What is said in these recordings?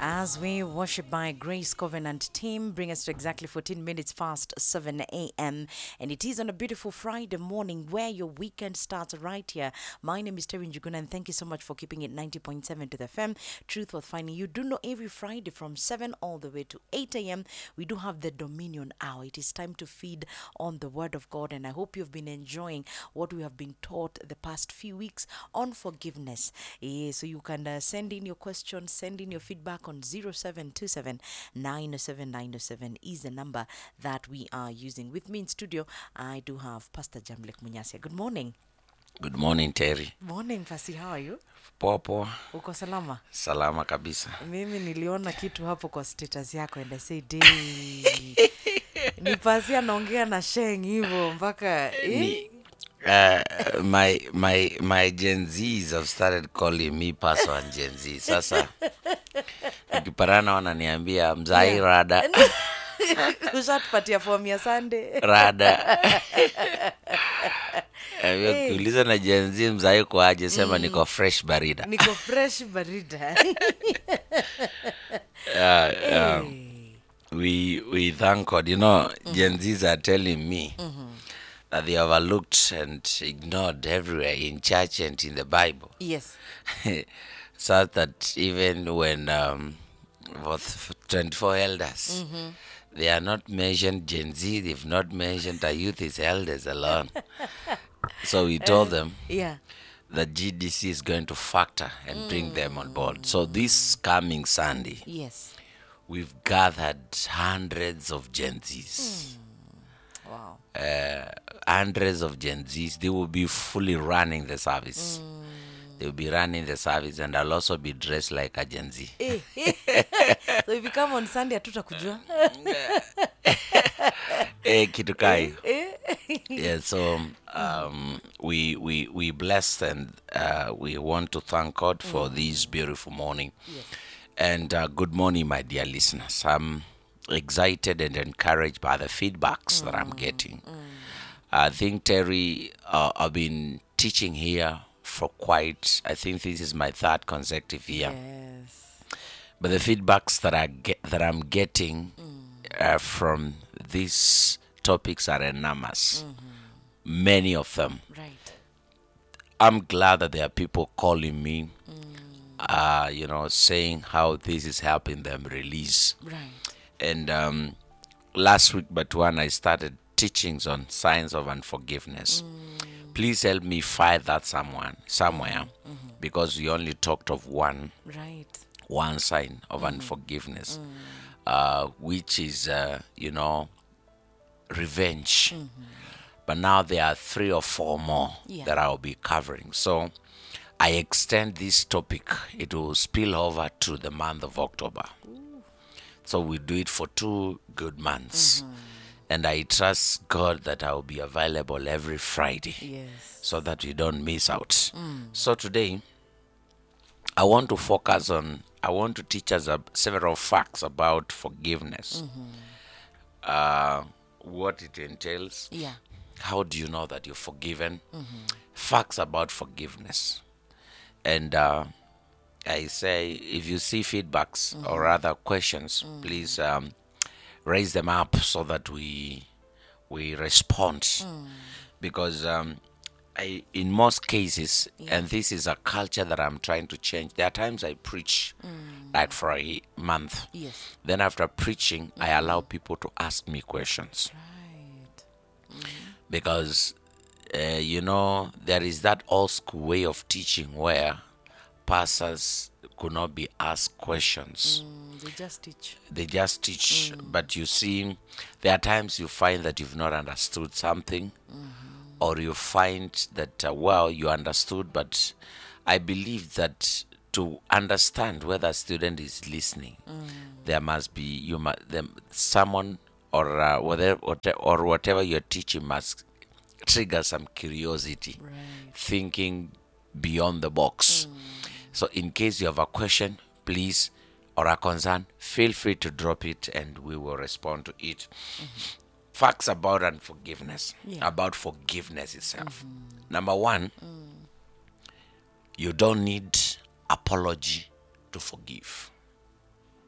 As we worship by Grace Covenant team, bring us to exactly 14 minutes past 7 a.m. And it is on a beautiful Friday morning where your weekend starts right here. My name is Terry Njuguna, and thank you so much for keeping it 90.7 to the FM. Truth worth finding. You do know every Friday from 7 all the way to 8 a.m. we do have the Dominion Hour. It is time to feed on the Word of God, and I hope you've been enjoying what we have been taught the past few weeks on forgiveness. So you can send in your questions, send in your feedback on 0727 907 is the number that we are using. With me in studio, I do have Pastor Jamlek Munyasia. Good morning. Good morning, Terry. Morning, Pasi, how are you? Popo. Uko salama? Salama kabisa. Mimi niliona kitu hapo kwa status yako and I said, "Dee." Ni Pasi anaongea na Sheng hivyo mpaka My Gen Zs have started calling me Paso and Gen Z. Sasa nikiparana wananiambia mzai rada. Ushatupatia form ya Sunday. Rada. Ukiuliza na Gen Z mzai kwa aje sema niko fresh barida. Niko fresh barida. We thank God. You know, Gen Zs are telling me that they overlooked and ignored everywhere in church and in the Bible. Yes. So that even when with 24 elders, they are not mentioned Gen Z, they've not mentioned the youth is elders alone. So we told them Yeah. that GDC is going to factor and bring them on board. So this coming Sunday, Yes. we've gathered hundreds of Gen Zs. Wow. Hundreds of Gen Zs. They will be fully running the service. They will be running the service, and I'll also be dressed like a Gen Z. So if you come on Sunday, hatutakujua. Kitu kai. Yeah, so we bless and we want to thank God for this beautiful morning. Yes. And good morning, my dear listeners. I'm excited and encouraged by the feedbacks that I'm getting. I think, Terry, I've been teaching here for I think this is my third consecutive year. Yes. But the feedbacks that I'm getting from these topics are enormous. Many of them. Right. I'm glad that there are people calling me, saying how this is helping them release. Right. And last week, but one, I started teachings on signs of unforgiveness. Please help me find that somewhere, because we only talked of one Right. sign of unforgiveness, which is, revenge. But now there are 3 or 4 more that I'll be covering. So I extend this topic. It will spill over to the month of October. So we do it for 2 good months. And I trust God that I will be available every Friday. Yes. So that we don't miss out. So today, I want to teach us several facts about forgiveness. What it entails. Yeah. How do you know that you're forgiven? Facts about forgiveness. And I say, if you see feedbacks or other questions, please raise them up so that we respond. Because in most cases, and this is a culture that I'm trying to change, there are times I preach like for a month. Yes. Then after preaching, I allow people to ask me questions. Right. Because, there is that old school way of teaching where pastors could not be asked questions. They just teach. They just teach. But you see, there are times you find that you've not understood something, or you find that, you understood, but I believe that to understand whether a student is listening, there must be, someone or whatever you're teaching must trigger some curiosity, thinking beyond the box. So in case you have a question, please, or a concern, feel free to drop it and we will respond to it. Facts about unforgiveness, about forgiveness itself. Number 1, you don't need apology to forgive.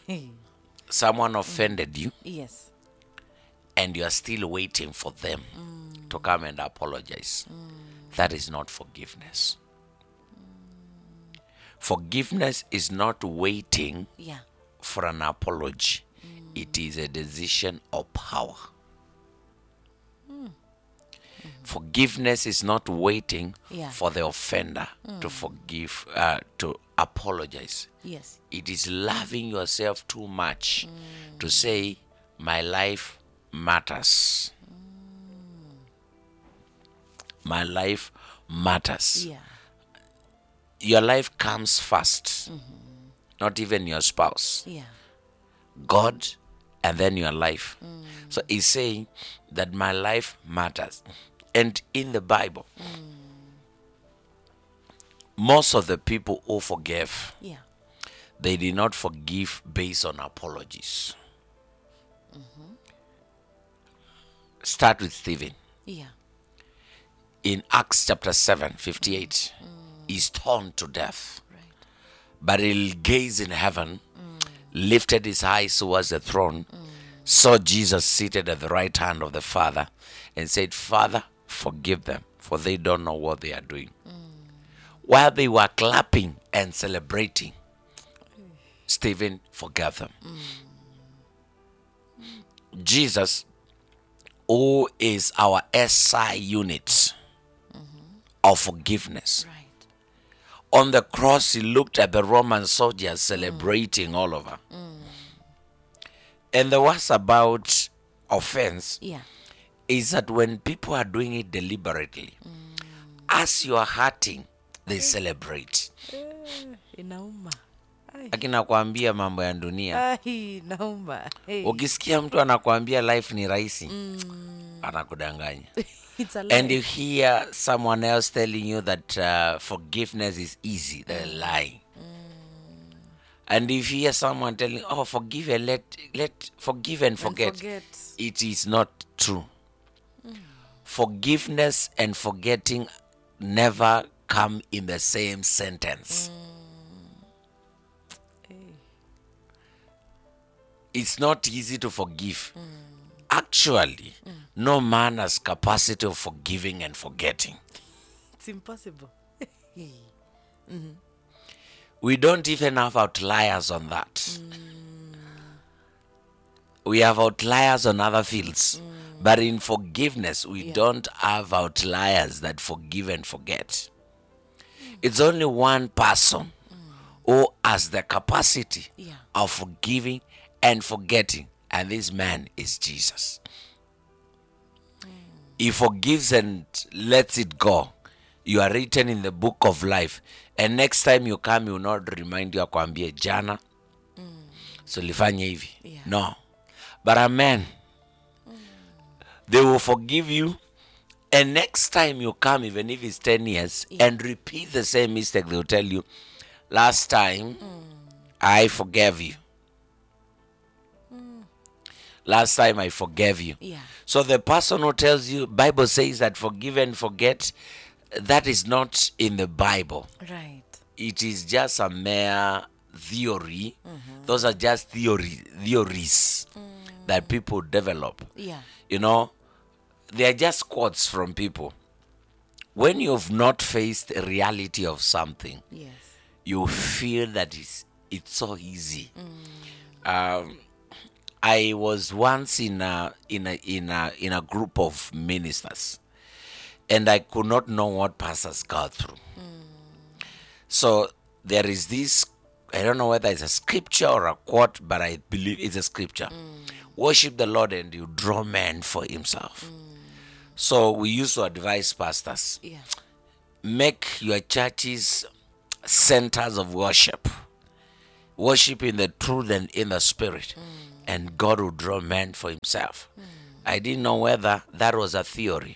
Someone offended you, Yes. and you are still waiting for them to come and apologize. That is not forgiveness. Forgiveness is not waiting Yeah. for an apology. It is a decision of power. Forgiveness is not waiting Yeah. for the offender to forgive, to apologize. Yes. It is loving yourself too much to say, my life matters. My life matters. Yeah. Your life comes first, not even your spouse. Yeah. God, and then your life. So he's saying that my life matters. And in the Bible, most of the people who forgave, Yeah. they did not forgive based on apologies. Start with Stephen. Yeah. In Acts chapter 7, 58, he's stoned to death. Right. But he gazed in heaven, lifted his eyes towards the throne, saw Jesus seated at the right hand of the Father, and said, Father, forgive them, for they don't know what they are doing. While they were clapping and celebrating, Stephen forgave them. Jesus, who is our SI unit of forgiveness, Right. on the cross, he looked at the Roman soldiers celebrating all over. And the worst about offense Yeah. is that when people are doing it deliberately, as you are hurting, they celebrate. Inauma. Akina kuambia mambo ya dunia. Ai, inauma. Hey. Ukisikia mtu anakuambia life ni rahisi, anakudanganya. It's a And lie. you hear someone else telling you that forgiveness is easy, they're lying. And if you hear someone telling, oh, forgive and let forgive and forget, it is not true. Forgiveness and forgetting never come in the same sentence. It's not easy to forgive. Actually, no man has capacity of forgiving and forgetting. It's impossible. We don't even have outliers on that. We have outliers on other fields. But in forgiveness, we don't have outliers that forgive and forget. It's only one person who has the capacity Yeah. of forgiving and forgetting. And this man is Jesus. He forgives and lets it go. You are written in the book of life. And next time you come, he will not remind you akwambie jana. So lifanye hivi. Yeah. No. But amen. They will forgive you. And next time you come, even if it's 10 years, and repeat the same mistake, they will tell you, last time, I forgave you. Last time I forgave you. Yeah. So the person who tells you, Bible says that forgive and forget, that is not in the Bible. Right. It is just a mere theory. Those are just theories that people develop. Yeah. You know, they are just quotes from people. When you've not faced the reality of something, Yes. you feel that it's so easy. I was once in a group of ministers, and I could not know what pastors go through. So there is this, I don't know whether it's a scripture or a quote, but I believe it's a scripture. Worship the Lord and you draw men for himself. So we used to advise pastors, Yeah. make your churches centers of worship. Worship in the truth and in the spirit. And God will draw men for himself. I didn't know whether that was a theory.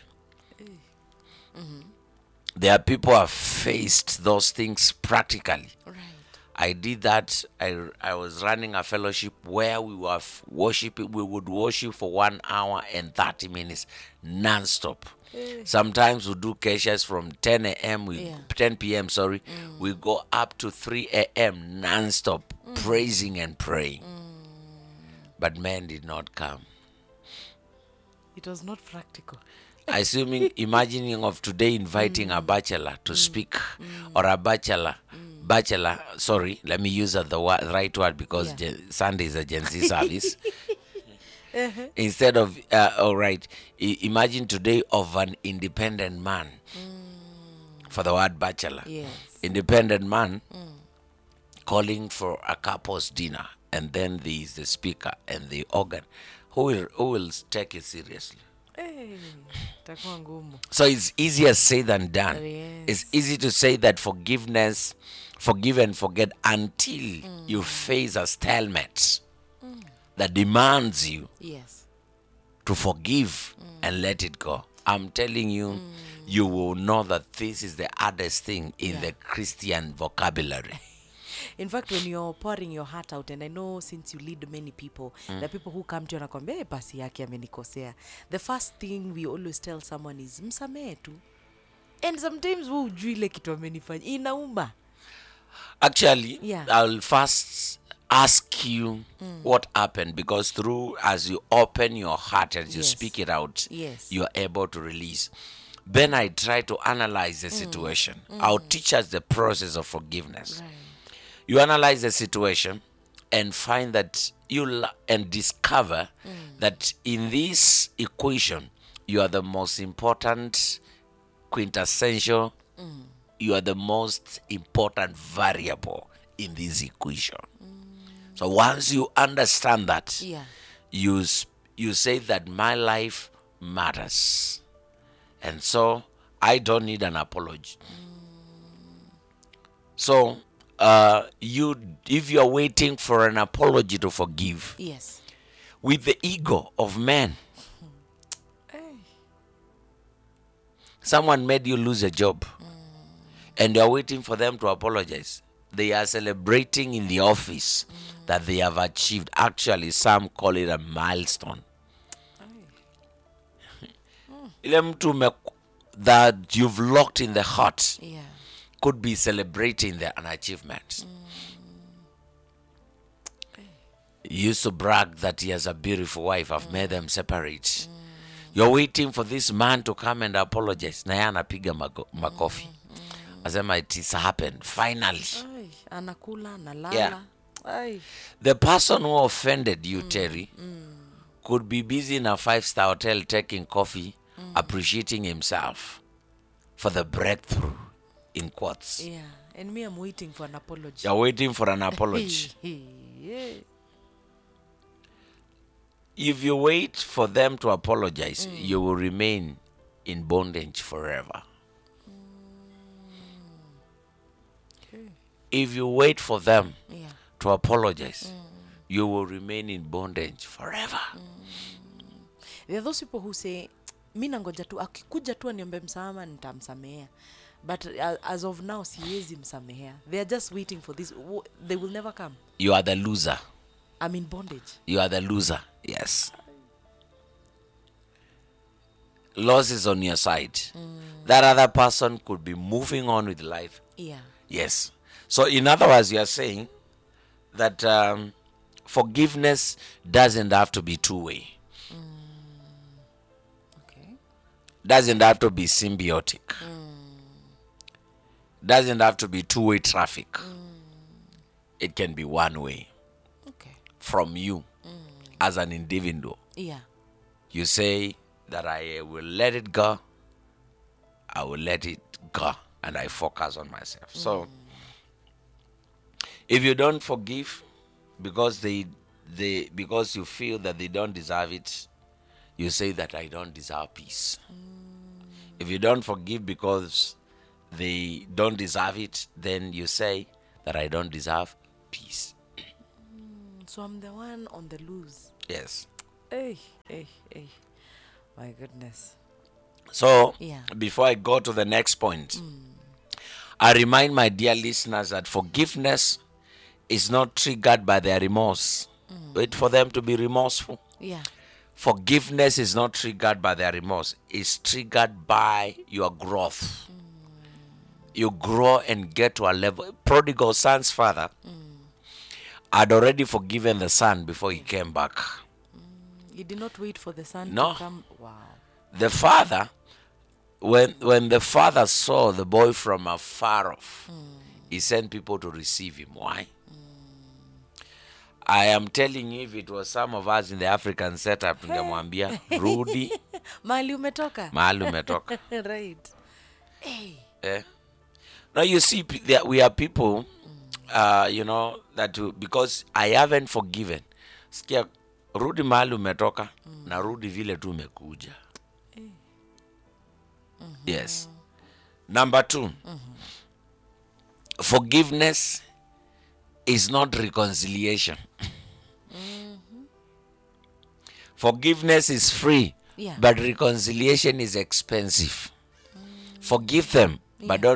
There are people who have faced those things practically. Right. I did that. I was running a fellowship where we were worshiping. We would worship for 1 hour and 30 minutes non-stop. Sometimes we do keshes from 10 a.m. 10 p.m. Sorry, we go up to 3 a.m. non-stop praising and praying. but men did not come. It was not practical. Assuming, imagining of today inviting a bachelor to speak, or a bachelor, sorry, let me use the right word because Sunday is a Gen Z service. Instead of, all right, imagine today of an independent man, for the word bachelor. Yes. Independent man calling for a couple's dinner, and then there is the speaker and the organ. Who will take it seriously? Hey, itakuwa ngumu. So it's easier said than done. Yes. It's easy to say that forgive and forget until you face a stalemate that demands you Yes. to forgive and let it go. I'm telling you, you will know that this is the hardest thing in the Christian vocabulary. In fact, when you're pouring your heart out, and I know since you lead many people, the people who come to you wanakwambia, "Hey, pasi yake amenikosea." The first thing we always tell someone is, msamehe tu. And sometimes we'll hujui ile kitu amenifanya. Inauma. Actually, Yeah. I'll first ask you what happened, because as you open your heart and you Yes. speak it out, Yes. you are able to release. Then I try to analyze the situation. I'll teach us the process of forgiveness. Right. You analyze the situation and find that and discover that in this equation, you are the most important, quintessential, you are the most important variable in this equation. So once you understand that, Yeah. you say that my life matters, and so I don't need an apology. So if you're waiting for an apology to forgive, Yes. with the ego of men, Hey. someone made you lose a job, and you're waiting for them to apologize. They are celebrating in the office that they have achieved. Actually, some call it a milestone. Ile mtu that you've locked in the heart Yeah. could be celebrating an achievement. He used to brag that he has a beautiful wife. I've made them separate. You're waiting for this man to come and apologize. Na yeye anapiga makofi. Asema it has happened. Finally. Ay, anakula, analala. Yeah. Ay. The person who offended you, Terry, could be busy in a 5-star hotel taking coffee, appreciating himself for the breakthrough, in quotes. Yeah. And me, I'm waiting for an apology. You're waiting for an apology. Yeah. If you wait for them to apologize, you will remain in bondage forever. Okay. If you wait for them Yeah. to apologize, you will remain in bondage forever. There are those people who say, mi nangoja tu, akikuja tu aniombe msamaha nitamsamehea. But as of now, siwezi msamehea. They are just waiting for this. They will never come. You are the loser. I'm in bondage. You are the loser. Yes. Loss is on your side. That other person could be moving on with life. Yeah. Yes. So in other words, you are saying that forgiveness doesn't have to be two-way. Okay. Doesn't have to be symbiotic. Doesn't have to be two-way traffic. It can be one way. Okay. From you as an individual. Yeah. You say that I will let it go. I will let it go. And I focus on myself. So if you don't forgive because because you feel that they don't deserve it, you say that I don't deserve peace. If you don't forgive because they don't deserve it, then you say that I don't deserve peace. So I'm the one on the loose. Yes. Hey. My goodness. So Yeah. before I go to the next point, I remind my dear listeners that forgiveness is not triggered by their remorse. Wait for them to be remorseful. Yeah. Forgiveness is not triggered by their remorse. It's triggered by your growth. You grow and get to a level. Prodigal son's father had already forgiven the son before he came back. He did not wait for the son No. to come. Wow. The father, when the father saw the boy from afar off, he sent people to receive him. Why? I am telling you, if it was some of us in the African setup, ningemwambia rudi Mali umetoka. mahali umetoka. Right. Eh? Now you see, we are people, you know, that because I haven't forgiven. Sikia, rudi mahali umetoka, na rudi vile tu umekuja. Yes. Number 2, forgiveness is not reconciliation. Forgiveness is free, Yeah. but reconciliation is expensive. Forgive them, but don't